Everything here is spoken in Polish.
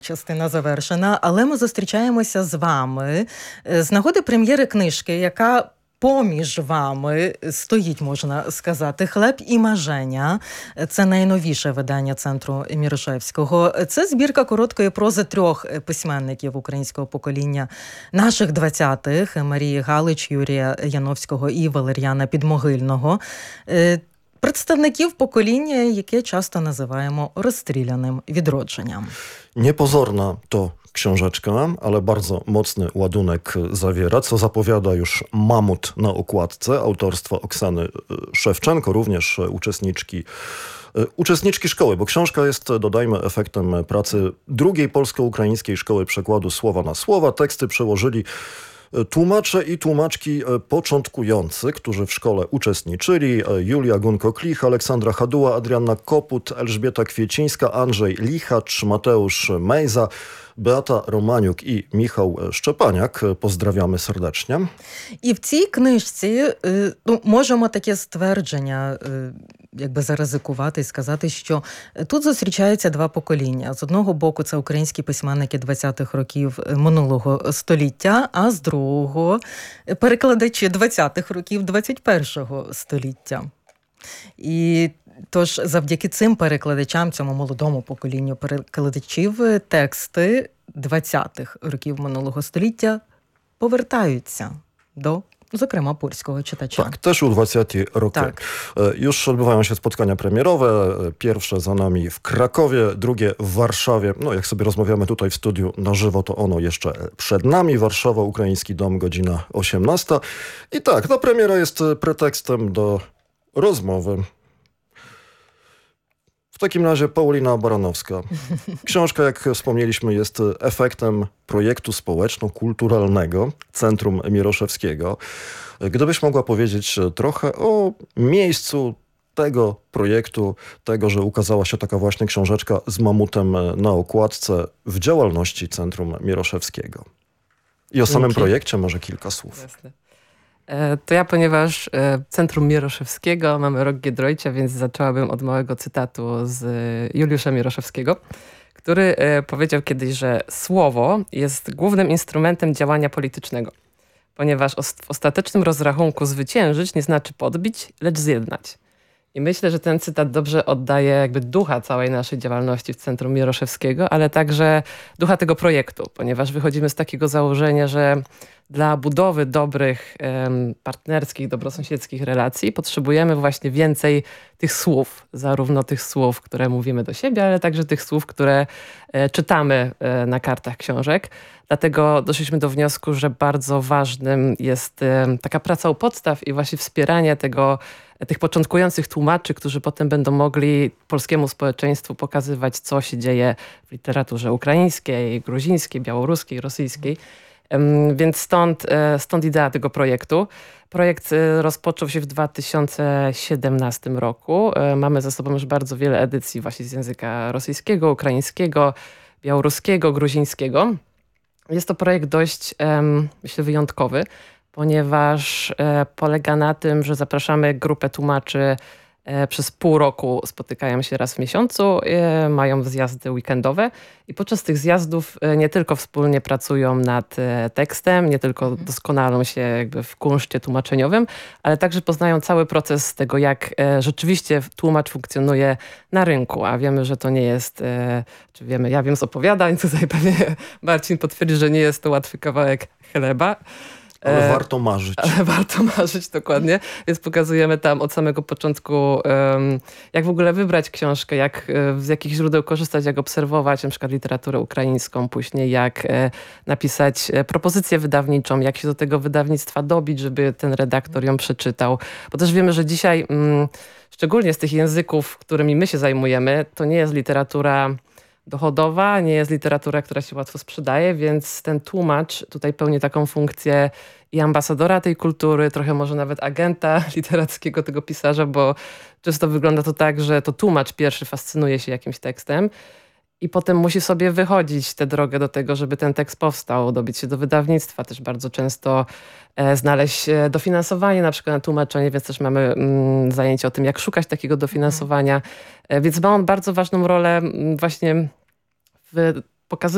Частина завершена, але ми зустрічаємося з вами з нагоди прем'єри книжки, яка поміж вами стоїть, можна сказати, «Хлеб і маження». Це найновіше видання Центру Мірошевського. Це збірка короткої прози трьох письменників українського покоління наших 20-х – Марії Галич, Юрія Яновського і Валер'яна Підмогильного. Представників покоління, яке часто називаємо розстріляним відродженням. Niepozorna to książeczka, ale bardzo mocny ładunek zawiera, co zapowiada już Mamut na okładce, autorstwa Oksany Szewczenko, również uczestniczki szkoły, bo książka jest, dodajmy, efektem pracy drugiej polsko-ukraińskiej szkoły przekładu słowa na słowa. Teksty przełożyli tłumacze i tłumaczki początkujący, którzy w szkole uczestniczyli. Julia Gunko-Klich, Aleksandra Haduła, Adrianna Koput, Elżbieta Kwiecińska, Andrzej Lichacz, Mateusz Mejza, Beata Romaniuk і Міхал Szczepaniak. Поздравляємо сердечно. І в цій книжці можемо таке ствердження якби заризикувати і сказати, що тут зустрічаються два покоління. З одного боку, це українські письменники 20-х років минулого століття, а з другого – перекладачі 20-х років 21-го століття. І тож завдяки цим перекладачам, цьому молодому поколінню перекладачів, тексти 20-х років минулого століття повертаються до, zokrema polskiego czytacza. Tak, też u20 roki. Tak. Już odbywają się spotkania premierowe. Pierwsze za nami w Krakowie, drugie w Warszawie. No, jak sobie rozmawiamy tutaj w studiu na żywo, to ono jeszcze przed nami. Warszawa, Ukraiński Dom, godzina 18. I tak, ta premiera jest pretekstem do rozmowy. W takim razie Paulina Baranowska. Książka, jak wspomnieliśmy, jest efektem projektu społeczno-kulturalnego Centrum Mieroszewskiego. Gdybyś mogła powiedzieć trochę o miejscu tego projektu, tego, że ukazała się taka właśnie książeczka z mamutem na okładce w działalności Centrum Mieroszewskiego. I o samym projekcie może kilka słów. Jasne. To ja, ponieważ Centrum Mieroszewskiego mamy rok Giedroycia, więc zaczęłabym od małego cytatu z Juliusza Mieroszewskiego, który powiedział kiedyś, że słowo jest głównym instrumentem działania politycznego, ponieważ w ostatecznym rozrachunku zwyciężyć nie znaczy podbić, lecz zjednać. I myślę, że ten cytat dobrze oddaje jakby ducha całej naszej działalności w Centrum Mieroszewskiego, ale także ducha tego projektu, ponieważ wychodzimy z takiego założenia, że dla budowy dobrych, partnerskich, dobrosąsiedzkich relacji potrzebujemy właśnie więcej tych słów, zarówno tych słów, które mówimy do siebie, ale także tych słów, które czytamy na kartach książek. Dlatego doszliśmy do wniosku, że bardzo ważnym jest taka praca u podstaw i właśnie wspieranie tych początkujących tłumaczy, którzy potem będą mogli polskiemu społeczeństwu pokazywać, co się dzieje w literaturze ukraińskiej, gruzińskiej, białoruskiej, rosyjskiej. Więc stąd idea tego projektu. Projekt rozpoczął się w 2017 roku. Mamy za sobą już bardzo wiele edycji właśnie z języka rosyjskiego, ukraińskiego, białoruskiego, gruzińskiego. Jest to projekt dość, myślę, wyjątkowy, ponieważ polega na tym, że zapraszamy grupę tłumaczy przez pół roku, spotykają się raz w miesiącu, mają zjazdy weekendowe i podczas tych zjazdów nie tylko wspólnie pracują nad tekstem, nie tylko doskonalą się jakby w kunszcie tłumaczeniowym, ale także poznają cały proces tego, jak rzeczywiście tłumacz funkcjonuje na rynku, a wiemy, że to nie jest, ja wiem z opowiadań, tutaj pewnie Marcin potwierdzi, że nie jest to łatwy kawałek chleba. Ale warto marzyć. Ale warto marzyć, dokładnie. Więc pokazujemy tam od samego początku, jak w ogóle wybrać książkę, z jakich źródeł korzystać, jak obserwować na przykład literaturę ukraińską, później jak napisać propozycję wydawniczą, jak się do tego wydawnictwa dobić, żeby ten redaktor ją przeczytał. Bo też wiemy, że dzisiaj, szczególnie z tych języków, którymi my się zajmujemy, to nie jest literatura dochodowa, nie jest literatura, która się łatwo sprzedaje, więc ten tłumacz tutaj pełni taką funkcję i ambasadora tej kultury, trochę może nawet agenta literackiego tego pisarza, bo często wygląda to tak, że to tłumacz pierwszy fascynuje się jakimś tekstem i potem musi sobie wychodzić tę drogę do tego, żeby ten tekst powstał, dobić się do wydawnictwa, też bardzo często znaleźć dofinansowanie na przykład na tłumaczenie, więc też mamy zajęcie o tym, jak szukać takiego dofinansowania. Więc ma on bardzo ważną rolę właśnie w pokazywaniu